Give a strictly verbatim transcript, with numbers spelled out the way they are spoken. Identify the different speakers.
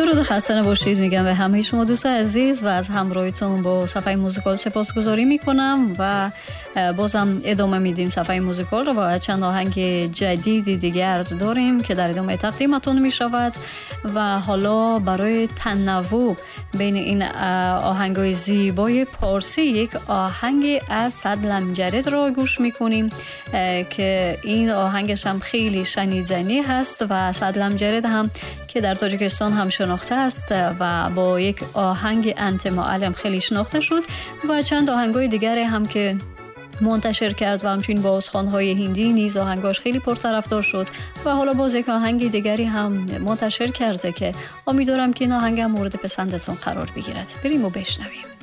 Speaker 1: درود خسته نباشید میگم به همه شما دوستان عزیز و از همراهیتون با صفحه موزیکال سپاسگزاری میکنم و بازم ادامه میدیم صفحه موزیکال رو و چند آهنگ جدید دیگر داریم که در ادامه تقدیمتون میشود و حالا برای تنوع بین این آهنگای زیبای پارسی یک آهنگ از سعد لمجرد را گوش میکنیم که این آهنگش هم خیلی شنیدنی هست و سعد لمجرد هم که در تاجیکستان هم شناخته است و با یک آهنگ انت معلم خیلی شناخته شد و چند آهنگای دیگر هم که منتشر کرد و همچنین با استان‌های هندی نیز آهنگاش خیلی پرطرفدار شد و حالا باز یک آهنگ دیگری هم منتشر کرده که امیدوارم که این آهنگ هم مورد پسندتون قرار بگیرد. بریم و بشنویم.